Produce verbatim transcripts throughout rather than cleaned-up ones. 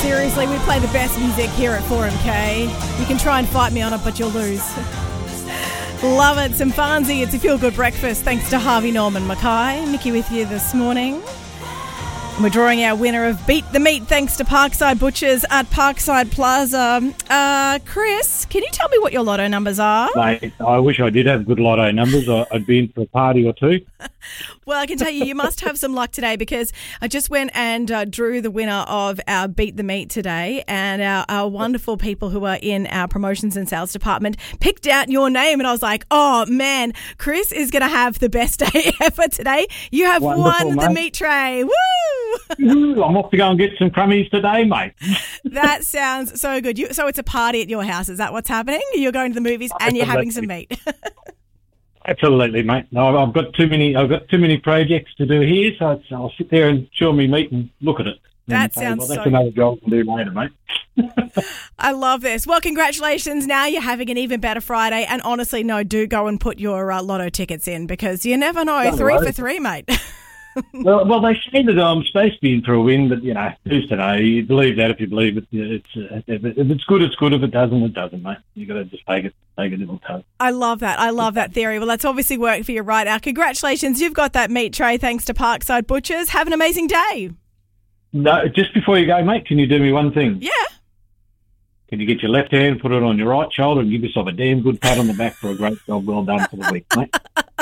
Seriously, we play the best music here at four M K. You can try and fight me on it, but you'll lose. Love it. Some Farnsey. It's a feel-good breakfast. Thanks to Harvey Norman Mackay. Nikki with you this morning. We're drawing our winner of Beat the Meat thanks to Parkside Butchers at Parkside Plaza. Uh, Chris, can you tell me what your lotto numbers are? Mate, I wish I did have good lotto numbers. I'd be in for a party or two. Well, I can tell you, you must have some luck today because I just went and uh, drew the winner of our Beat the Meat today, and our, our wonderful people who are in our promotions and sales department picked out your name, and I was like, oh, man, Chris is going to have the best day ever today. You have Wonderful, won mate. the meat tray. Woo! Ooh, I'm off to go and get some crummies today, mate. That sounds so good. You, so it's a party at your house. Is that what's happening? You're going to the movies and you're having some meat. Absolutely, mate. No, I've got too many. I've got too many projects to do here, so it's, I'll sit there and chew me meat and look at it. That and say, sounds well, that's so another job to do later, mate. I love this. Well, congratulations. Now you're having an even better Friday. And honestly, no, do go and put your uh, lotto tickets in because you never know. Don't three worry. for three, mate. well, well, they say that I'm supposed to be in for a win, but, you know, who's to know? You believe that if you believe it. It's, uh, if, it if it's good, it's good. If it doesn't, it doesn't, mate. You've got to just take it, take it little toe. I love that. I love that theory. Well, that's obviously worked for you right now. Congratulations. You've got that meat tray thanks to Parkside Butchers. Have an amazing day. No, just before you go, mate, can you do me one thing? Yeah. Can you get your left hand, put it on your right shoulder, and give yourself a damn good pat on the back for a great job well done for the week, mate?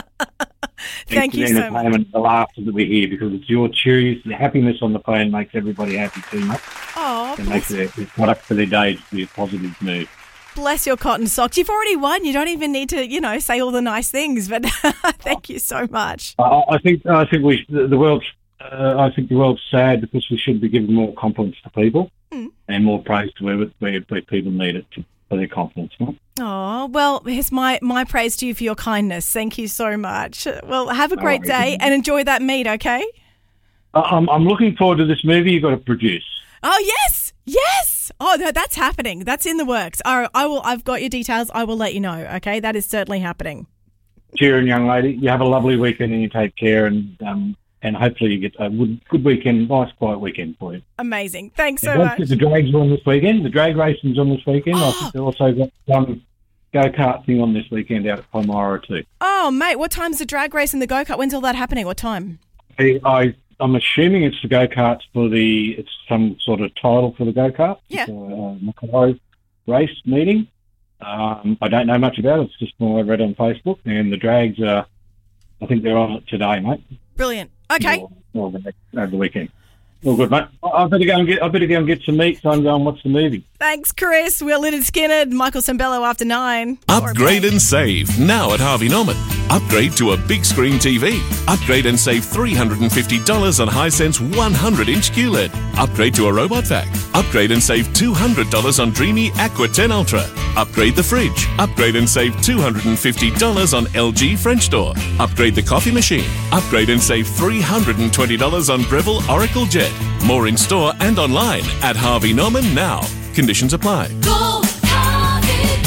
Thank you so much. And the laughter that we hear because it's your cheers, the happiness on the phone makes everybody happy too, mate. Oh, It makes their, their product for their day to be a positive mood. bless your cotton socks. You've already won. You don't even need to, you know, say all the nice things. But thank you so much. I, I think I think we the, the world's uh, I think the world's sad because we should be giving more confidence to people Mm. and more praise to where where, where people need it to, for their confidence. Mate. Oh, well, here's my, my praise to you for your kindness. Thank you so much. Well, have a No great worries. day and enjoy that meat, okay? I- I'm I'm looking forward to this movie you've got to produce. Oh, yes. Yes. Oh, no, that's happening. That's in the works. All right, I will, I've got your details. I will let you know, okay? That is certainly happening. Cheering, young lady. You have a lovely weekend and you take care and um and hopefully you get a good, good weekend, nice quiet weekend for you. Amazing. Thanks so And don't much. forget the drags are on this weekend. The drag racing's on this weekend. I think they've also got some go-kart thing on this weekend out at Palmyra too. Oh, mate, what time's the drag race and the go-kart? When's all that happening? What time? I, I, I'm assuming it's the go-karts for the, it's some sort of title for the go-kart. Yeah. It's a uh, Mackay race meeting. Um, I don't know much about it. It's just more I read on Facebook. And the drags are, I think they're on it today, mate. Brilliant. Okay. Or, or the next, over the weekend. All good, mate. I I better go and get. I better go and get some meat. So I'm going. Watch the movie. Thanks, Chris. We're Lynyrd Skynyrd, Michael Sembello after nine. Upgrade and save now at Harvey Norman. Upgrade to a big screen T V. Upgrade and save three hundred fifty dollars on Hisense one hundred inch Q L E D. Upgrade to a robot vac. Upgrade and save two hundred dollars on Dreamy Aqua ten Ultra. Upgrade the fridge. Upgrade and save two hundred fifty dollars on L G French door. Upgrade the coffee machine. Upgrade and save three hundred twenty dollars on Breville Oracle Jet. More in store and online at Harvey Norman now. Conditions apply. Go, Harvey,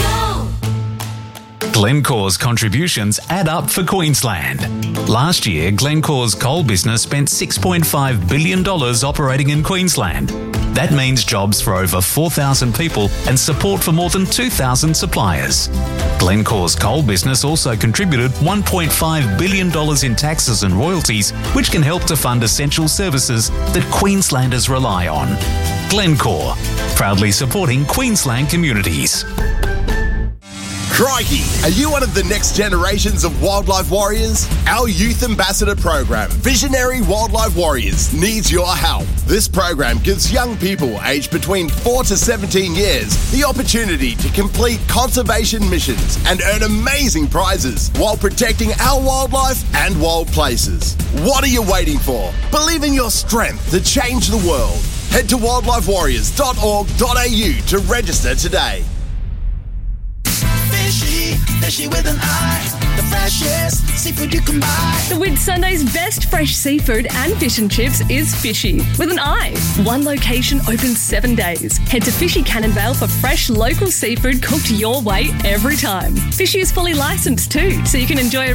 go! Glencore's contributions add up for Queensland. Last year, Glencore's coal business spent six point five billion dollars operating in Queensland. That means jobs for over four thousand people and support for more than two thousand suppliers. Glencore's coal business also contributed one point five billion dollars in taxes and royalties, which can help to fund essential services that Queenslanders rely on. Glencore, proudly supporting Queensland communities. Crikey! Are you one of the next generations of wildlife warriors? Our youth ambassador program, Visionary Wildlife Warriors, needs your help. This program gives young people aged between four to seventeen years the opportunity to complete conservation missions and earn amazing prizes while protecting our wildlife and wild places. What are you waiting for? Believe in your strength to change the world. Head to wildlife warriors dot org dot a u to register today. Fishy, fishy with an eye. The freshest seafood you can buy. With Sunday's best fresh seafood and fish and chips is Fishy with an eye. One location open seven days. Head to Fishy Cannonvale for fresh local seafood cooked your way every time. Fishy is fully licensed too, so you can enjoy